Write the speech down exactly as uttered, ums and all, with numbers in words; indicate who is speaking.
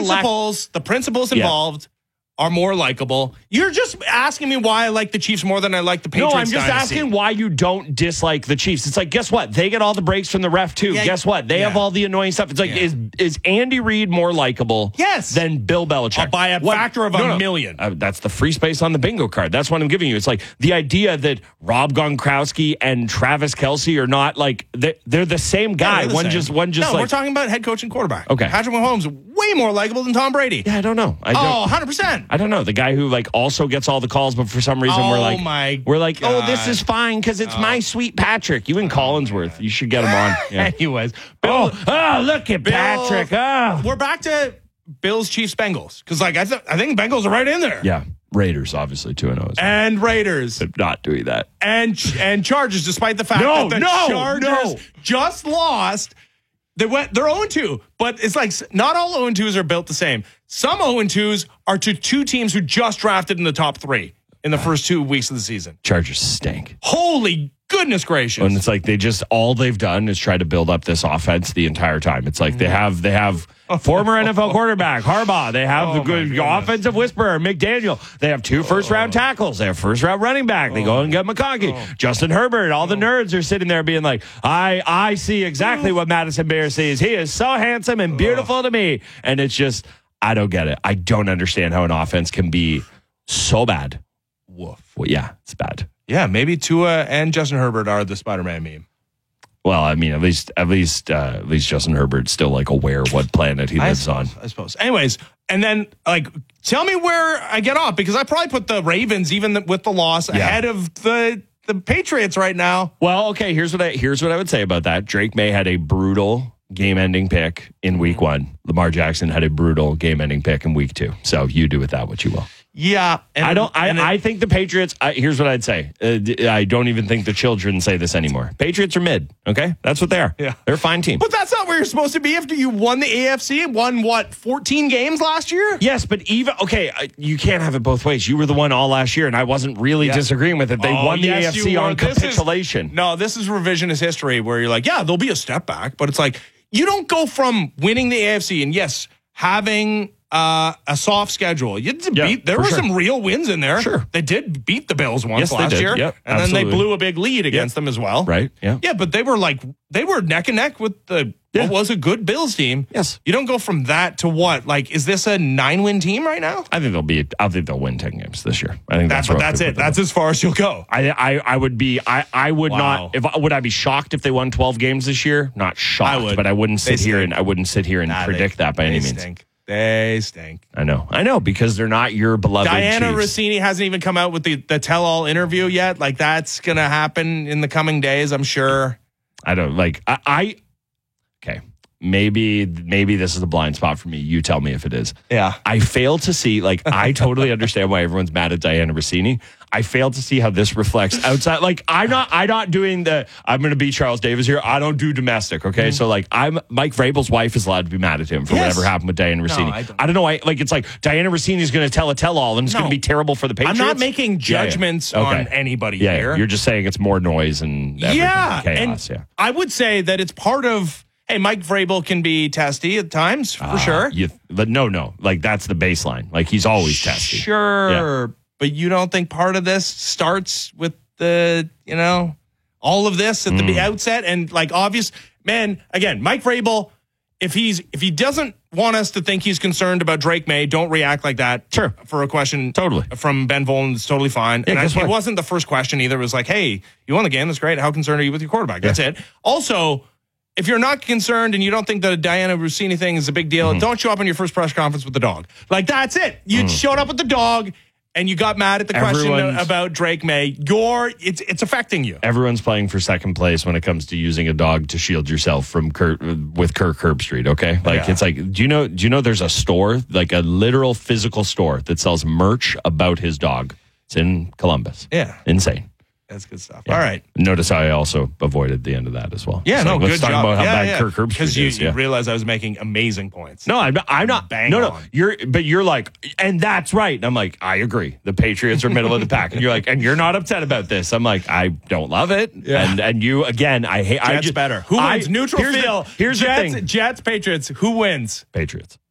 Speaker 1: principles, the principles involved. Yeah. Are more likable. You're just asking me why I like the Chiefs more than I like the Patriots.
Speaker 2: No, I'm just
Speaker 1: dynasty.
Speaker 2: asking why you don't dislike the Chiefs. It's like, guess what? They get all the breaks from the ref too. Yeah, guess what? They yeah. have all the annoying stuff. It's like, yeah. is is Andy Reid more likable?
Speaker 1: Yes.
Speaker 2: Than Bill Belichick?
Speaker 1: Uh, by a what? factor of no, a no. million.
Speaker 2: Uh, that's the free space on the bingo card. That's what I'm giving you. It's like the idea that Rob Gronkowski and Travis Kelce are not like they're, they're the same guy. Yeah, the one same. just one just.
Speaker 1: No,
Speaker 2: like,
Speaker 1: we're talking about head coach and quarterback.
Speaker 2: Okay,
Speaker 1: Patrick Mahomes way more likable than Tom Brady.
Speaker 2: Yeah, I don't know. I don't,
Speaker 1: oh, one hundred percent.
Speaker 2: I don't know. The guy who like also gets all the calls, but for some reason
Speaker 1: oh
Speaker 2: we're like,
Speaker 1: my
Speaker 2: we're like,
Speaker 1: God.
Speaker 2: oh, this is fine because it's oh. my sweet Patrick. You and
Speaker 1: oh
Speaker 2: Collinsworth, you should get him on. Yeah.
Speaker 1: Anyways,
Speaker 2: Bill, oh, oh, look at Bill, Patrick. Oh.
Speaker 1: We're back to Bills, Chiefs, Bengals because like I th- I think Bengals are right in there.
Speaker 2: Yeah, Raiders obviously two and zero
Speaker 1: and Raiders
Speaker 2: but not doing that
Speaker 1: and and Chargers despite the fact
Speaker 2: no,
Speaker 1: that the
Speaker 2: no,
Speaker 1: Chargers
Speaker 2: no.
Speaker 1: just lost. They went, they're oh and two, but it's like not all oh and twos are built the same. Some oh and twos are to two teams who just drafted in the top three in the first two weeks of the season.
Speaker 2: Chargers stink.
Speaker 1: Holy goodness gracious.
Speaker 2: And it's like they just, all they've done is try to build up this offense the entire time. It's like they have, they have former N F L quarterback, Harbaugh. They have oh the good offensive whisperer, McDaniel. They have two first round tackles. They have first round running back. They go and get McConkey. Oh. Justin Herbert. All the nerds are sitting there being like, I, I see exactly what Madison Bear sees. He is so handsome and beautiful to me. And it's just, I don't get it. I don't understand how an offense can be so bad.
Speaker 1: Woof.
Speaker 2: Well, yeah, it's bad.
Speaker 1: Yeah, maybe Tua and Justin Herbert are the Spider-Man meme.
Speaker 2: Well, I mean, at least, at least, uh, at least Justin Herbert's still like aware what planet he lives
Speaker 1: I suppose,
Speaker 2: on.
Speaker 1: I suppose. Anyways, and then like, tell me where I get off because I probably put the Ravens even with the loss yeah. ahead of the the Patriots right now.
Speaker 2: Well, okay. Here's what I here's what I would say about that. Drake May had a brutal game-ending pick in Week One. Lamar Jackson had a brutal game-ending pick in Week Two. So you do with that what you will.
Speaker 1: Yeah,
Speaker 2: and I don't. I, it, I think the Patriots. I, here's what I'd say. Uh, I don't even think the children say this anymore. Patriots are mid. Okay, that's what they are.
Speaker 1: Yeah,
Speaker 2: they're a fine team.
Speaker 1: But that's not where you're supposed to be after you won the A F C. Won what? fourteen games last year.
Speaker 2: Yes, but even okay, you can't have it both ways. You were the one all last year, and I wasn't really yeah. disagreeing with it. They oh, won the yes, A F C on this capitulation.
Speaker 1: Is, no, this is revisionist history where you're like, yeah, there'll be a step back, but it's like you don't go from winning the A F C and yes, having. Uh, a soft schedule. You did
Speaker 2: yeah,
Speaker 1: beat, there were
Speaker 2: sure.
Speaker 1: some real wins in there.
Speaker 2: Sure.
Speaker 1: They did beat the Bills once
Speaker 2: yes,
Speaker 1: last year.
Speaker 2: Yep,
Speaker 1: and
Speaker 2: absolutely.
Speaker 1: then they blew a big lead against yep. them as well.
Speaker 2: Right. Yeah.
Speaker 1: Yeah, but they were like, they were neck and neck with the, yeah. what was a good Bills team.
Speaker 2: Yes.
Speaker 1: You don't go from that to what? Like, is this a nine win team right now?
Speaker 2: I think they'll be, I think they'll win ten games this year. I think that's,
Speaker 1: that's, that's it. That's as far as you'll go.
Speaker 2: I, I, I would be, I, I would
Speaker 1: wow.
Speaker 2: not, if would I be shocked if they won twelve games this year? Not shocked,
Speaker 1: I would.
Speaker 2: but I wouldn't sit
Speaker 1: they
Speaker 2: here
Speaker 1: stink.
Speaker 2: and I wouldn't sit here and
Speaker 1: nah,
Speaker 2: predict
Speaker 1: they,
Speaker 2: that by any means.
Speaker 1: Stink. They stink.
Speaker 2: I know. I know because they're not your beloved
Speaker 1: Diana
Speaker 2: Chiefs.
Speaker 1: Rossini hasn't even come out with the, the tell-all interview yet. Like, that's going to happen in the coming days, I'm sure.
Speaker 2: I don't like, I, I, okay. Maybe, maybe this is a blind spot for me. You tell me if it is.
Speaker 1: Yeah.
Speaker 2: I fail to see, like, I totally understand why everyone's mad at Diana Rossini. I fail to see how this reflects outside. Like, I'm not, I'm not doing the, I'm going to be Charles Davis here. I don't do domestic. Okay. Mm-hmm. So like, I'm Mike Vrabel's wife is allowed to be mad at him for yes. whatever happened with Diana Rossini. No, I, don't. I don't know why. Like, it's like Diana Rossini is going to tell a tell all and it's no. going to be terrible for the Patriots.
Speaker 1: I'm not making judgments
Speaker 2: yeah, yeah. Okay.
Speaker 1: on anybody
Speaker 2: yeah,
Speaker 1: here.
Speaker 2: You're just saying it's more noise and
Speaker 1: yeah.
Speaker 2: chaos.
Speaker 1: And
Speaker 2: yeah.
Speaker 1: I would say that it's part of, hey, Mike Vrabel can be testy at times, for uh, sure.
Speaker 2: You, but no, no. Like, that's the baseline. Like, he's always testy.
Speaker 1: Sure. Yeah. But you don't think part of this starts with the, you know, all of this at the mm. outset? And, like, obvious, man, again, Mike Vrabel, if he's if he doesn't want us to think he's concerned about Drake May, don't react like that.
Speaker 2: Sure.
Speaker 1: For a question
Speaker 2: totally
Speaker 1: from Ben Volen, it's totally fine.
Speaker 2: Yeah,
Speaker 1: and I, it wasn't the first question either. It was like, hey, you won the game. That's great. How concerned are you with your quarterback? That's yeah. it. Also, if you're not concerned and you don't think the Diana Rossini thing is a big deal, mm-hmm. don't show up in your first press conference with the dog. Like, that's it. You mm. showed up with the dog and you got mad at the Everyone's, question about Drake May. You're, it's it's affecting you.
Speaker 2: Everyone's playing for second place when it comes to using a dog to shield yourself from Kirk, with Kirk Herbstreit, okay? Like, yeah. it's like, do you know, do you know there's a store, like a literal physical store that sells merch about his dog? It's in Columbus.
Speaker 1: Yeah.
Speaker 2: Insane.
Speaker 1: That's good stuff.
Speaker 2: Yeah.
Speaker 1: All right.
Speaker 2: Notice how I also avoided the end of that as well.
Speaker 1: Yeah,
Speaker 2: so
Speaker 1: no,
Speaker 2: let's
Speaker 1: good
Speaker 2: talk
Speaker 1: job.
Speaker 2: about how
Speaker 1: yeah,
Speaker 2: bad
Speaker 1: yeah.
Speaker 2: Kirk Herbstreit
Speaker 1: Because you,
Speaker 2: is. Yeah.
Speaker 1: you realized I was making amazing points.
Speaker 2: No, I'm, I'm not.
Speaker 1: Bang
Speaker 2: no, no.
Speaker 1: on.
Speaker 2: You're, but you're like, and that's right. And I'm like, I agree. The Patriots are middle of the pack. And you're like, and you're not upset about this. I'm like, I don't love it.
Speaker 1: Yeah.
Speaker 2: And and you again, I hate.
Speaker 1: Jets
Speaker 2: I just,
Speaker 1: better. Who wins?
Speaker 2: I,
Speaker 1: Neutral
Speaker 2: here's
Speaker 1: field.
Speaker 2: The, here's
Speaker 1: Jets,
Speaker 2: the thing.
Speaker 1: Jets, Patriots. Who wins?
Speaker 2: Patriots.